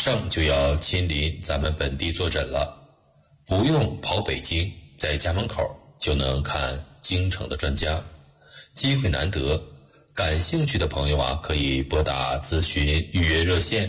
上就要亲临咱们本地坐诊了，不用跑北京，在家门口就能看京城的专家，机会难得。感兴趣的朋友啊，可以拨打咨询预约热线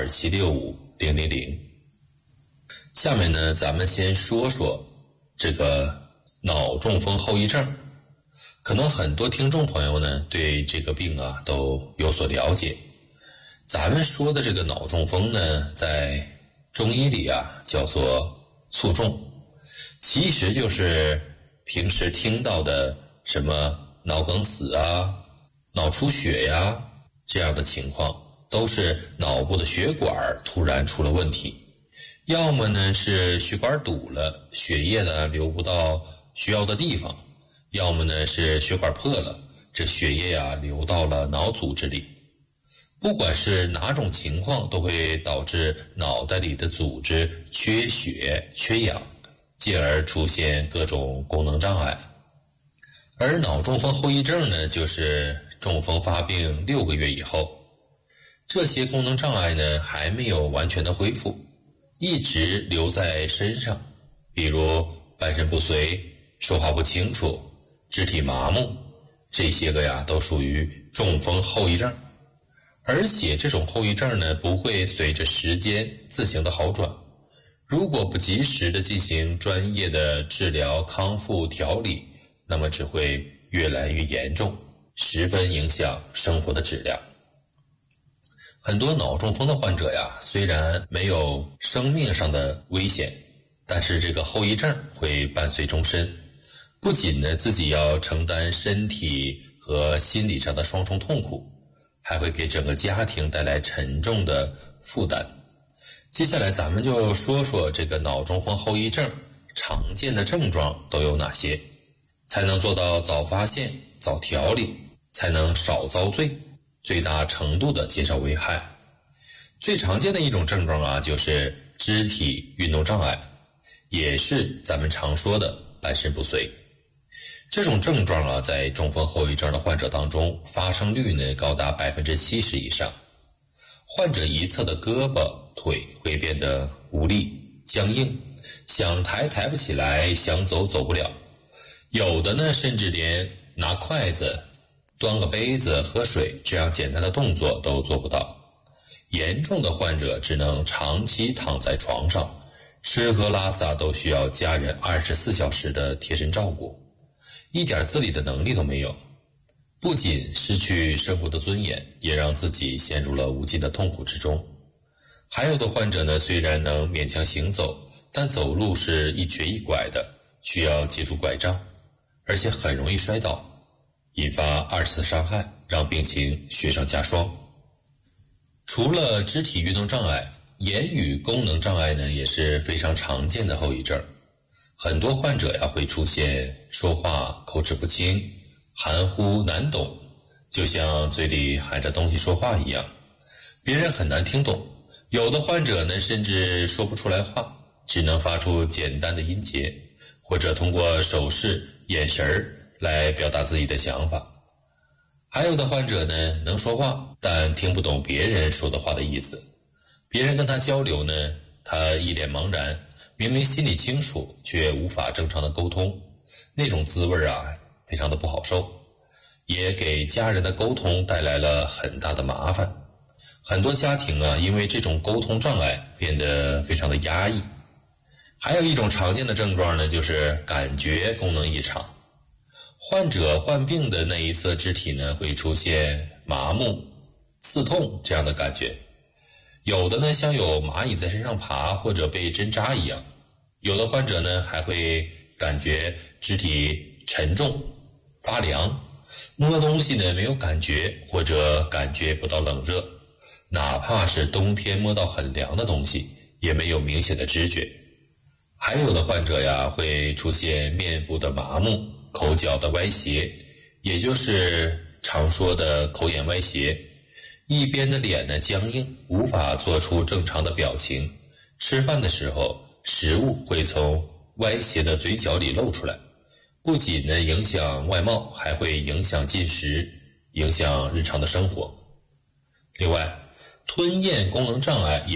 27650000。下面呢，咱们先说说这个脑中风后遗症。可能很多听众朋友呢，对这个病啊都有所了解。咱们说的这个脑中风呢，在中医里啊叫做卒中，其实就是平时听到的什么脑梗死啊、脑出血呀这样的情况，都是脑部的血管突然出了问题，要么呢是血管堵了，血液呢流不到需要的地方，要么呢是血管破了，这血液啊流到了脑组织里。不管是哪种情况，都会导致脑袋里的组织缺血、缺氧，进而出现各种功能障碍。而脑中风后遗症呢，就是中风发病6个月以后，这些功能障碍呢还没有完全的恢复，一直留在身上，比如半身不遂、说话不清楚、肢体麻木，这些个呀都属于中风后遗症。而且这种后遗症呢，不会随着时间自行的好转，如果不及时的进行专业的治疗、康复、调理，那么只会越来越严重，十分影响生活的质量。很多脑中风的患者呀，虽然没有生命上的危险，但是这个后遗症会伴随终身，不仅呢自己要承担身体和心理上的双重痛苦，还会给整个家庭带来沉重的负担。接下来咱们就说说这个脑中风后遗症常见的症状都有哪些，才能做到早发现、早调理，才能少遭罪，最大程度的减少危害。最常见的一种症状啊，就是肢体运动障碍，也是咱们常说的半身不遂。这种症状啊，在中风后遗症的患者当中，发生率呢高达70%以上。患者一侧的胳膊、腿会变得无力、僵硬，想抬抬不起来，想走走不了。有的呢，甚至连拿筷子、端个杯子、喝水这样简单的动作都做不到。严重的患者只能长期躺在床上，吃喝拉撒都需要家人24小时的贴身照顾，一点自理的能力都没有，不仅失去生活的尊严，也让自己陷入了无尽的痛苦之中。还有的患者呢，虽然能勉强行走，但走路是一瘸一拐的，需要借助拐杖，而且很容易摔倒，引发2次伤害，让病情雪上加霜。除了肢体运动障碍，言语功能障碍呢也是非常常见的后遗症。很多患者呀会出现说话口齿不清、含糊难懂，就像嘴里含着东西说话一样，别人很难听懂。有的患者呢甚至说不出来话，只能发出简单的音节，或者通过手势、眼神来表达自己的想法。还有的患者呢能说话，但听不懂别人说的话的意思。别人跟他交流呢，他一脸茫然，明明心里清楚，却无法正常的沟通，那种滋味啊，非常的不好受，也给家人的沟通带来了很大的麻烦。很多家庭啊，因为这种沟通障碍变得非常的压抑。还有一种常见的症状呢，就是感觉功能异常。患者患病的那一侧肢体呢，会出现麻木、刺痛这样的感觉。有的呢像有蚂蚁在身上爬，或者被针扎一样。有的患者呢还会感觉肢体沉重、发凉，摸东西呢没有感觉，或者感觉不到冷热，哪怕是冬天摸到很凉的东西，也没有明显的知觉。还有的患者呀会出现面部的麻木、口角的歪斜，也就是常说的口眼歪斜。一边的脸呢僵硬，无法做出正常的表情，吃饭的时候食物会从歪斜的嘴角里露出来，不仅呢影响外貌，还会影响进食，影响日常的生活。另外，吞咽功能障碍也